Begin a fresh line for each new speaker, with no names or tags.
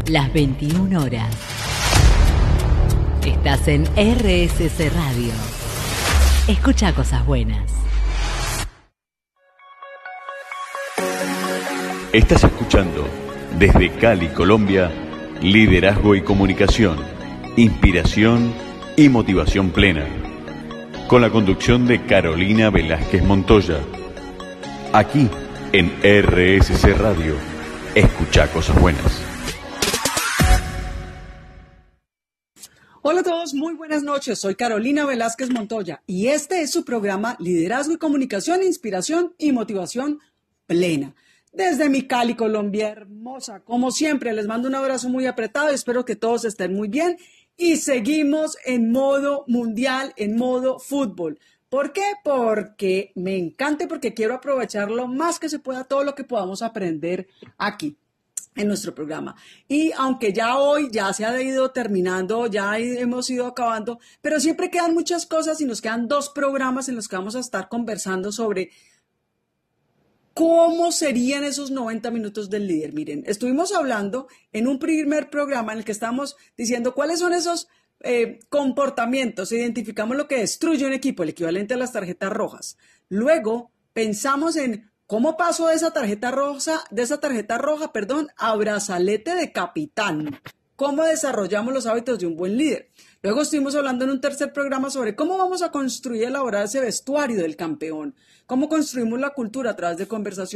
Las 21 horas. Estás en RSC Radio. Escucha cosas buenas.
Estás escuchando desde Cali, Colombia, Liderazgo y Comunicación, Inspiración y Motivación Plena, con la conducción de Carolina Velázquez Montoya. Aquí en RSC Radio, escucha cosas buenas.
Hola a todos, muy buenas noches. Soy Carolina Velázquez Montoya y este es su programa Liderazgo y Comunicación, Inspiración y Motivación Plena. Desde mi Cali, Colombia hermosa, como siempre, les mando un abrazo muy apretado. Espero que todos estén muy bien y seguimos en modo mundial, en modo fútbol. ¿Por qué? Porque me encanta y porque quiero aprovechar lo más que se pueda todo lo que podamos aprender aquí en nuestro programa. Y aunque ya hoy ya se ha ido terminando, ya hemos ido acabando, pero siempre quedan muchas cosas y nos quedan 2 programas en los que vamos a estar conversando sobre ¿cómo serían esos 90 minutos del líder? Miren, estuvimos hablando en un primer programa en el que estamos diciendo cuáles son esos comportamientos. Identificamos lo que destruye un equipo, el equivalente a las tarjetas rojas. Luego pensamos en cómo paso de esa tarjeta roja, a brazalete de capitán. ¿Cómo desarrollamos los hábitos de un buen líder? Luego estuvimos hablando en un tercer programa sobre cómo vamos a construir y elaborar ese vestuario del campeón. Cómo construimos la cultura a través de conversaciones.